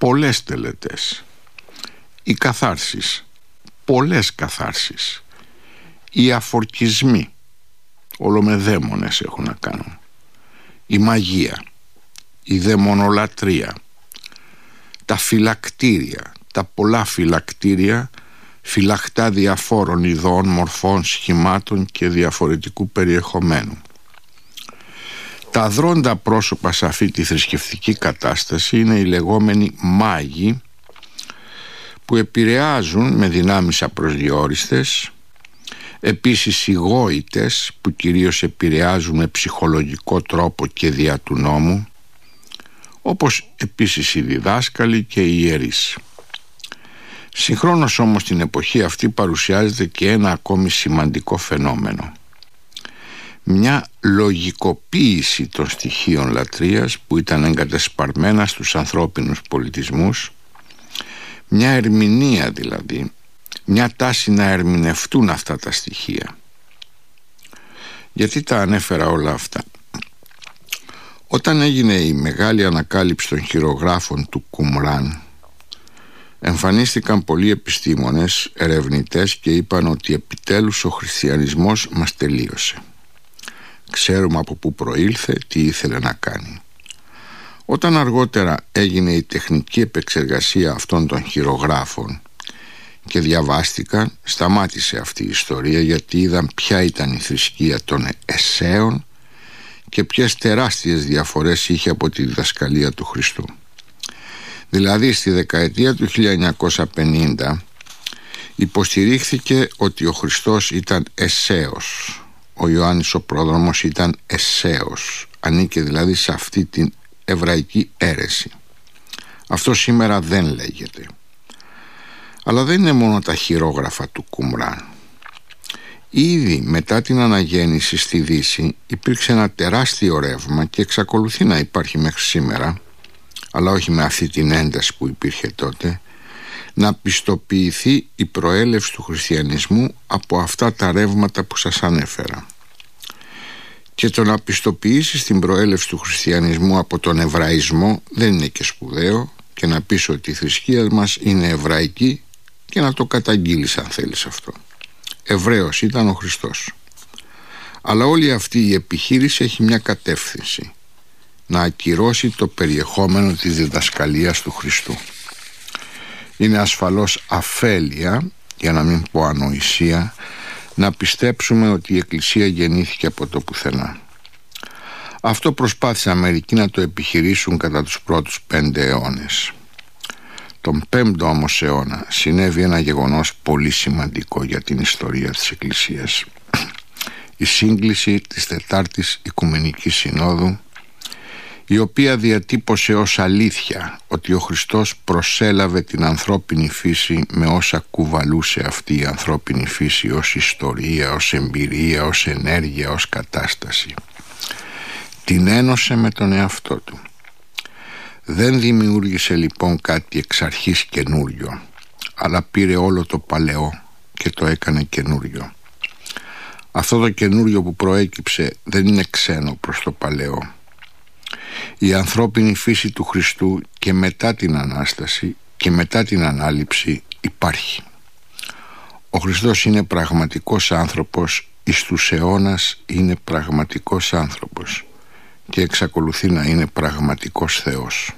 πολλές τελετές. Οι καθάρσεις, πολλές καθάρσεις. Οι αφορκισμοί, όλο με δαίμονες έχουν να κάνουν. Η μαγεία, η δαιμονολατρεία, τα φυλακτήρια, τα πολλά φυλακτήρια, φυλακτά διαφόρων ειδών, μορφών, σχημάτων και διαφορετικού περιεχομένου. Τα δρόντα πρόσωπα σε αυτή τη θρησκευτική κατάσταση είναι οι λεγόμενοι μάγοι, που επηρεάζουν με δυνάμεις απροσδιόριστες, επίσης οι γόητες που κυρίως επηρεάζουν με ψυχολογικό τρόπο και δια του νόμου, όπως επίσης οι διδάσκαλοι και οι ιερείς. Συγχρόνως όμως την εποχή αυτή παρουσιάζεται και ένα ακόμη σημαντικό φαινόμενο. Μια λογικοποίηση των στοιχείων λατρείας που ήταν εγκατασπαρμένα στους ανθρώπινους πολιτισμούς, μια ερμηνεία δηλαδή, μια τάση να ερμηνευτούν αυτά τα στοιχεία. Γιατί τα ανέφερα όλα αυτά? Όταν έγινε η μεγάλη ανακάλυψη των χειρογράφων του Κουμράν, εμφανίστηκαν πολλοί επιστήμονες, ερευνητές και είπαν ότι επιτέλους ο χριστιανισμός μας τελείωσε. Ξέρουμε από πού προήλθε, τι ήθελε να κάνει. Όταν αργότερα έγινε η τεχνική επεξεργασία αυτών των χειρογράφων και διαβάστηκαν, σταμάτησε αυτή η ιστορία, γιατί είδαν ποια ήταν η θρησκεία των Εσσέων και ποιες τεράστιες διαφορές είχε από τη διδασκαλία του Χριστού. Δηλαδή στη δεκαετία του 1950 υποστηρίχθηκε ότι ο Χριστός ήταν Εσσέος, ο Ιωάννης ο Πρόδρομος ήταν Εσσέος, ανήκε δηλαδή σε αυτή την εβραϊκή αίρεση. Αυτό σήμερα δεν λέγεται. Αλλά δεν είναι μόνο τα χειρόγραφα του Κουμράν. Ήδη μετά την αναγέννηση στη Δύση υπήρξε ένα τεράστιο ρεύμα και εξακολουθεί να υπάρχει μέχρι σήμερα, αλλά όχι με αυτή την ένταση που υπήρχε τότε, να πιστοποιηθεί η προέλευση του χριστιανισμού από αυτά τα ρεύματα που σας ανέφερα. Και το να πιστοποιήσεις την προέλευση του χριστιανισμού από τον εβραϊσμό δεν είναι και σπουδαίο, και να πεις ότι η θρησκεία μας είναι εβραϊκή και να το καταγγείλεις αν θέλεις αυτό. Εβραίος ήταν ο Χριστός. Αλλά όλη αυτή η επιχείρηση έχει μια κατεύθυνση: να ακυρώσει το περιεχόμενο της διδασκαλίας του Χριστού. Είναι ασφαλώς αφέλεια, για να μην πω ανοησία, να πιστέψουμε ότι η Εκκλησία γεννήθηκε από το πουθενά. Αυτό προσπάθησαν μερικοί να το επιχειρήσουν κατά τους πρώτους 5 αιώνες. Τον 5ο όμως αιώνα συνέβη ένα γεγονός πολύ σημαντικό για την ιστορία της Εκκλησίας. Η σύγκληση της Τετάρτης Οικουμενικής Συνόδου, η οποία διατύπωσε ως αλήθεια ότι ο Χριστός προσέλαβε την ανθρώπινη φύση με όσα κουβαλούσε αυτή η ανθρώπινη φύση ως ιστορία, ως εμπειρία, ως ενέργεια, ως κατάσταση. Την ένωσε με τον εαυτό του. Δεν δημιούργησε λοιπόν κάτι εξ αρχής καινούριο, αλλά πήρε όλο το παλαιό και το έκανε καινούριο. Αυτό το καινούριο που προέκυψε δεν είναι ξένο προς το παλαιό. Η ανθρώπινη φύση του Χριστού και μετά την Ανάσταση και μετά την Ανάληψη υπάρχει. Ο Χριστός είναι πραγματικός άνθρωπος, εις τους αιώνας είναι πραγματικός άνθρωπος και εξακολουθεί να είναι πραγματικός Θεός.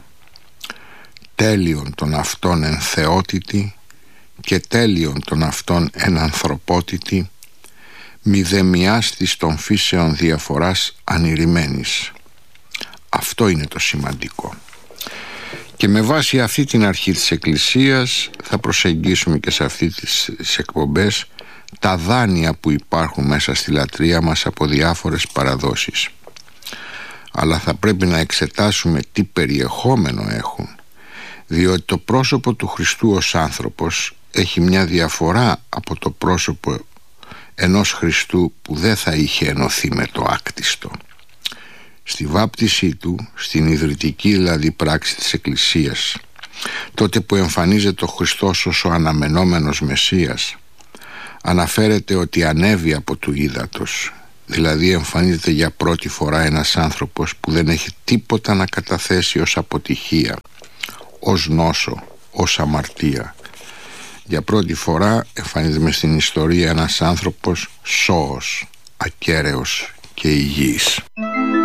Τέλειον των αυτών εν θεότητη και τέλειον των αυτών εν ανθρωπότητη, μηδεμιάς της των φύσεων διαφοράς ανηρημένης. Αυτό είναι το σημαντικό. Και με βάση αυτή την αρχή της Εκκλησίας θα προσεγγίσουμε και σε αυτή τις εκπομπές τα δάνεια που υπάρχουν μέσα στη λατρεία μας από διάφορες παραδόσεις. Αλλά θα πρέπει να εξετάσουμε τι περιεχόμενο έχουν, διότι το πρόσωπο του Χριστού ως άνθρωπος έχει μια διαφορά από το πρόσωπο ενός Χριστού που δεν θα είχε ενωθεί με το άκτιστο. Στη βάπτισή του, στην ιδρυτική δηλαδή πράξη της Εκκλησίας, τότε που εμφανίζεται ο Χριστός ως ο αναμενόμενος Μεσσίας, αναφέρεται ότι ανέβη από του ύδατος, δηλαδή εμφανίζεται για πρώτη φορά ένας άνθρωπος που δεν έχει τίποτα να καταθέσει ως αποτυχία, ως νόσο, ως αμαρτία. Για πρώτη φορά εμφανίζεται στην ιστορία ένας άνθρωπος σώος, ακέραιος και υγιής.